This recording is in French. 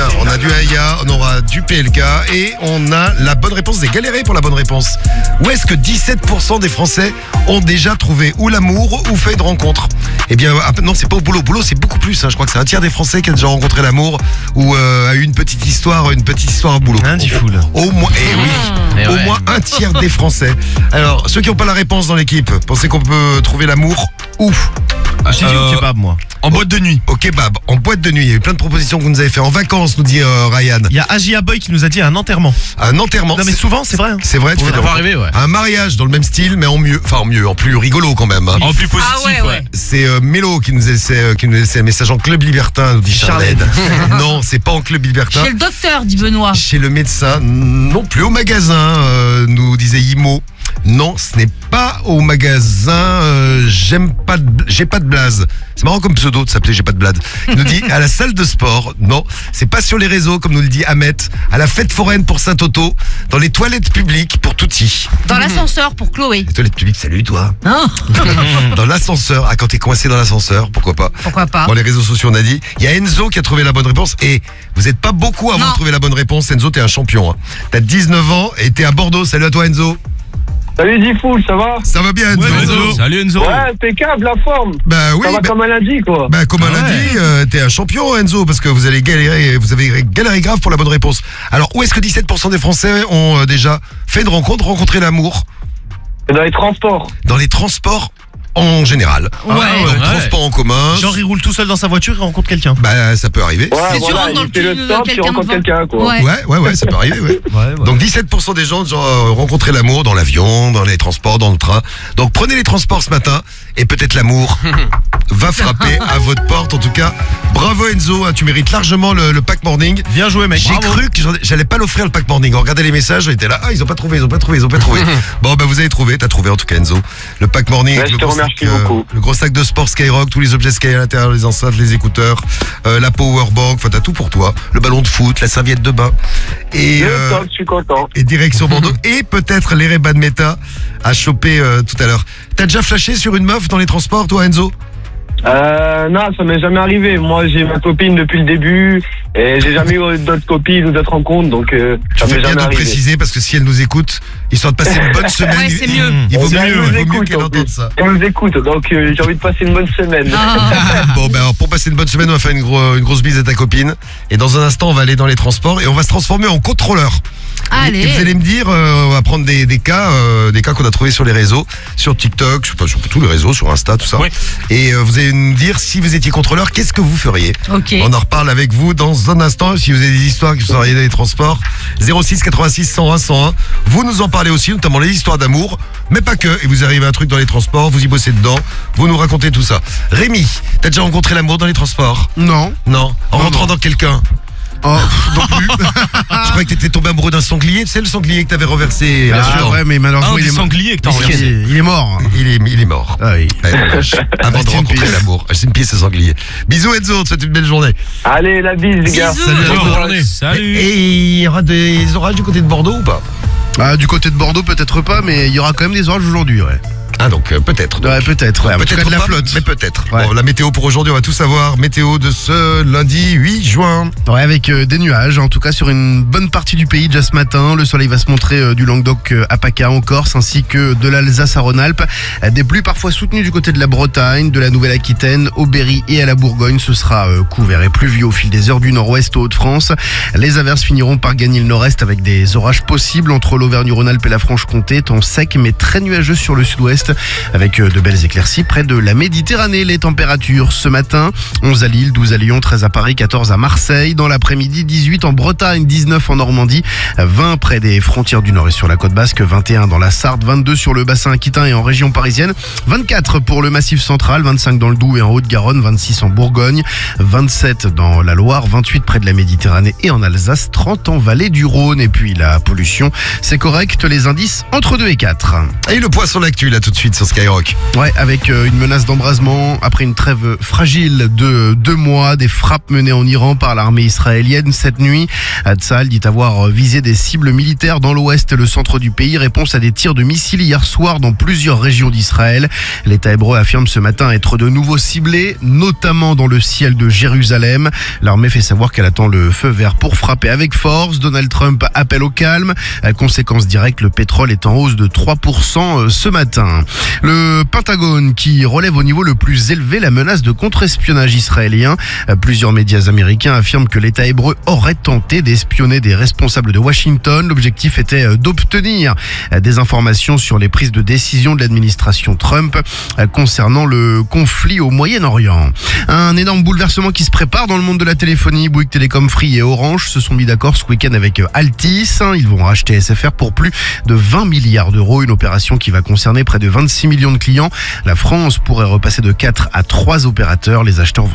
on a du Aya, on aura du PLK et on a la bonne réponse. Vous avez galéré pour la bonne réponse. Où est-ce que 17% des Français ont déjà trouvé ou l'amour ou fait une rencontre? Eh bien, non, c'est pas au boulot. Au boulot, c'est beaucoup plus. Je crois que c'est un tiers des Français qui a déjà rencontré l'amour ou a eu une petite histoire au boulot. Au moins, au moins un tiers des Français. Alors, ceux qui n'ont pas la réponse dans l'équipe, pensez qu'on peut trouver l'amour où? J'ai dit au kebab, moi. En boîte de nuit. Au kebab, en boîte de nuit. Il y a eu plein de propositions que vous nous avez fait en vacances, nous dit Ryan. Il y a Agia Boy qui nous a dit un enterrement. Un enterrement. Non mais souvent, c'est vrai. C'est vrai, tu fais arriver, ouais. Un mariage dans le même style, mais en mieux. Enfin, en plus rigolo quand même. Hein. En plus positif, ouais. C'est Mélo qui nous laissait un message en club libertin, nous dit Charlène. Non, c'est pas en club libertin. Chez le docteur, dit Benoît. Chez le médecin, non plus au magasin, nous disait Imo. Non, ce n'est pas au magasin. J'ai pas de blaze. C'est marrant comme pseudo de s'appeler J'ai pas de blade. Il nous dit à la salle de sport. Non, c'est pas sur les réseaux comme nous le dit Ahmet. À la fête foraine pour Saint-Toto. Dans les toilettes publiques pour Touti. Dans l'ascenseur pour Chloé. Les toilettes publiques, salut toi. Oh. Dans l'ascenseur. Ah, quand t'es coincé dans l'ascenseur, pourquoi pas? Pourquoi pas? Dans les réseaux sociaux, on a dit. Il y a Enzo qui a trouvé la bonne réponse. Et vous n'êtes pas beaucoup à avoir trouvé la bonne réponse. Enzo, t'es un champion. Hein. T'as 19 ans et t'es à Bordeaux. Salut à toi, Enzo. Salut Diffoul, ça va? Ça va bien, Enzo. Ouais, Enzo. Salut Enzo. Ouais, impeccable la forme. Bah oui. Ça va comme un lundi, quoi. Bah comme un lundi, t'es un champion, Enzo, parce que vous avez galéré grave pour la bonne réponse. Alors, où est-ce que 17% des Français ont déjà fait une rencontré l'amour? Dans les transports. Dans les transports en général. Ouais. Dans les transports en commun. Genre il roule tout seul dans sa voiture et rencontre quelqu'un. Bah ça peut arriver. Ouais, Si tu rentres dans le il fait cul le de stop, tu quelqu'un rencontres devant. quelqu'un, quoi. Ouais. Ouais, ça peut arriver, ouais. Ouais. Donc 17% des gens ont rencontré l'amour dans l'avion, dans les transports, dans le train. Donc prenez les transports ce matin et peut-être l'amour va frapper à votre porte. En tout cas, bravo Enzo, hein, tu mérites largement le pack morning. Bien joué mec. J'ai cru que j'allais pas l'offrir le pack morning. Regardez les messages, j'étais là, ils ont pas trouvé. Bon, bah vous avez trouvé, t'as trouvé en tout cas Enzo. Le pack morning, Ouais, avec je te remercie beaucoup. le gros sac de sport Skyrock, tous les objets Sky à l'intérieur, les enceintes, les écouteurs, la powerbank, enfin t'as tout pour toi. Le ballon de foot, la serviette de bain. Et, Top, je suis content. et direction Bordeaux. Et peut-être les Ray-Ban Meta à choper tout à l'heure. T'as déjà flashé sur une meuf dans les transports, toi Enzo? Non, ça m'est jamais arrivé. Moi, j'ai ma copine depuis le début et j'ai jamais eu d'autres copines ou d'autres rencontres, donc ça Tu fais m'est bien jamais de arrivé. préciser parce que si elle nous écoute, histoire de passer une bonne semaine. Ouais, c'est mieux. Il vaut Eh bien, elle nous mieux écoute, qu'elle en entende plus. ça. Elle nous écoute, donc j'ai envie de passer une bonne semaine. Bon, ben alors, pour passer une bonne semaine, on va faire une grosse bise à ta copine. Et dans un instant, on va aller dans les transports et on va se transformer en contrôleur. Allez. Et vous allez me dire, on va prendre des cas qu'on a trouvés sur les réseaux, sur TikTok, sur tous les réseaux, sur Insta, tout ça. Oui. Et vous allez me dire, si vous étiez contrôleur, qu'est-ce que vous feriez? Ok. On en reparle avec vous dans un instant. Si vous avez des histoires qui vous sont arrivées dans les transports, 06 86 101 101. Vous nous en parlez aussi, notamment les histoires d'amour, mais pas que. Et vous arrivez à un truc dans les transports, vous y bossez dedans, vous nous racontez tout ça. Rémi, t'as déjà rencontré l'amour dans les transports? Non. Non. En rentrant dans quelqu'un? Oh, non plus. Je croyais que t'étais tombé amoureux d'un sanglier. Tu sais, le sanglier que t'avais renversé. Bien sûr, ouais, mais malheureusement, Un il des est mort. sangliers que t'as renversé. Il est mort. Il est mort. Ah oui. Ouais, dommage. Avant de rencontrer l'amour. C'est une pièce de sanglier. Bisous Enzo, on te souhaite une belle journée. Allez, la bise, les gars. Bisous. Salut à Bonne toi. journée. Salut. Et il y aura des orages du côté de Bordeaux ou pas? Ah, du côté de Bordeaux, peut-être pas, mais il y aura quand même des orages aujourd'hui, ouais. Ah donc peut-être. Ouais, peut-être, ouais. En tout cas, Peut-être de la pas, flotte. mais peut-être. Ouais. Bon, la météo pour aujourd'hui, on va tout savoir. Météo de ce lundi 8 juin. Ouais, avec des nuages, en tout cas sur une bonne partie du pays déjà ce matin. Le soleil va se montrer du Languedoc à PACA en Corse, ainsi que de l'Alsace à Rhône-Alpes. Des pluies parfois soutenues du côté de la Bretagne, de la Nouvelle-Aquitaine, au Berry et à la Bourgogne. Ce sera couvert et pluvieux au fil des heures du nord-ouest aux Hauts-de-France. Les averses finiront par gagner le nord-est avec des orages possibles entre l'Auvergne-Rhône-Alpes et la Franche-Comté. Temps sec mais très nuageux sur le sud-ouest, avec de belles éclaircies près de la Méditerranée. Les températures ce matin, 11 à Lille, 12 à Lyon, 13 à Paris, 14 à Marseille. Dans l'après-midi, 18 en Bretagne, 19 en Normandie, 20 près des frontières du Nord et sur la côte basque, 21 dans la Sarthe, 22 sur le bassin aquitain et en région parisienne, 24 pour le Massif central, 25 dans le Doubs et en Haute-Garonne, 26 en Bourgogne, 27 dans la Loire, 28 près de la Méditerranée et en Alsace, 30 en Vallée du Rhône. Et puis la pollution, c'est correct, les indices entre 2 et 4. Et le point sur l'actu là tout de suite. de suite sur Skyrock. Ouais, avec une menace d'embrasement après une trêve fragile de 2 mois, des frappes menées en Iran par l'armée israélienne cette nuit. Tsahal dit avoir visé des cibles militaires dans l'ouest et le centre du pays, réponse à des tirs de missiles hier soir dans plusieurs régions d'Israël. L'État hébreu affirme ce matin être de nouveau ciblé, notamment dans le ciel de Jérusalem. L'armée fait savoir qu'elle attend le feu vert pour frapper avec force. Donald Trump appelle au calme. Conséquence directe, le pétrole est en hausse de 3% ce matin. Le Pentagone qui relève au niveau le plus élevé la menace de contre-espionnage israélien. Plusieurs médias américains affirment que l'État hébreu aurait tenté d'espionner des responsables de Washington. L'objectif était d'obtenir des informations sur les prises de décision de l'administration Trump concernant le conflit au Moyen-Orient. Un énorme bouleversement qui se prépare dans le monde de la téléphonie. Bouygues Telecom, Free et Orange se sont mis d'accord ce week-end avec Altice. Ils vont racheter SFR pour plus de 20 milliards d'euros. Une opération qui va concerner près de 26 millions de clients. La France pourrait repasser de 4 à 3 opérateurs. Les acheteurs vont